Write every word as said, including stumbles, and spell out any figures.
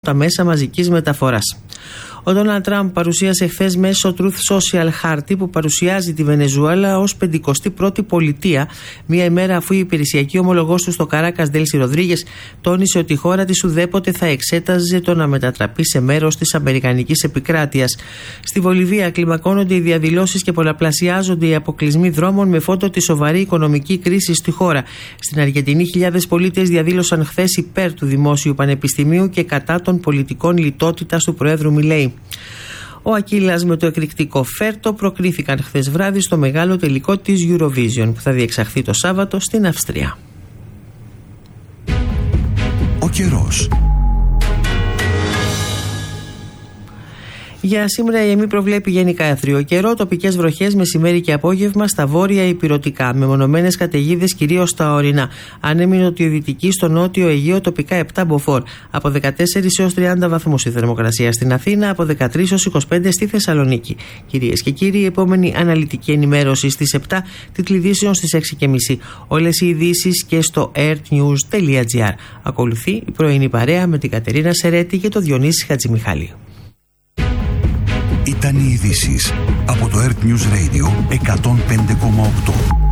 τα μέσα μαζικής μεταφοράς. Ο Ντόναλντ Τραμπ παρουσίασε χθες μέσω Truth Social χάρτη που παρουσιάζει τη Βενεζουέλα ως πενηκοστή πρώτη πολιτεία, μία ημέρα αφού η υπηρεσιακή ομολογός του στο Καράκας, Ντέλσι Ροδρίγες, τόνισε ότι η χώρα της ουδέποτε θα εξέταζε το να μετατραπεί σε μέρος της αμερικανικής επικράτειας. Στη Βολιβία κλιμακώνονται οι διαδηλώσεις και πολλαπλασιάζονται οι αποκλεισμοί δρόμων με φόντο τη σοβαρή οικονομική κρίση στη χώρα. Στην Αργεντινή, χιλιάδες πολίτες διαδήλωσαν χθες υπέρ του Δημόσιου Πανεπιστημίου και κατά των πολιτικών λιτότητας του Προέδρου Μιλέη. Ο Ακίλας με το εκρηκτικό Φέρτο προκρίθηκαν χθες βράδυ στο μεγάλο τελικό της Eurovision που θα διεξαχθεί το Σάββατο στην Αυστρία. Ο καιρός. Για σήμερα η ΕΜΗ προβλέπει γενικά αιθρίο καιρό, τοπικές βροχές μεσημέρι και απόγευμα στα βόρεια ηπειρωτικά, μεμονωμένες καταιγίδες κυρίως στα ορεινά. Άνεμη νοτιοδυτική στο νότιο Αιγαίο, τοπικά επτά μποφόρ. Από δεκατέσσερις έως τριάντα βαθμούς η θερμοκρασία στην Αθήνα, από δεκατρείς έως είκοσι πέντε στη Θεσσαλονίκη. Κυρίες και κύριοι, η επόμενη αναλυτική ενημέρωση στις επτά, τίτλοι ειδήσεων στις έξι και μισή. Όλες οι ειδήσεις και στο airnews τελεία gr. Ακολουθεί η πρωινή παρέα με την Κατερίνα Σερέτη και το Διονύση Χατζημιχάλη. Ήταν οι ειδήσεις από το Earth News Radio εκατόν πέντε κόμμα οκτώ.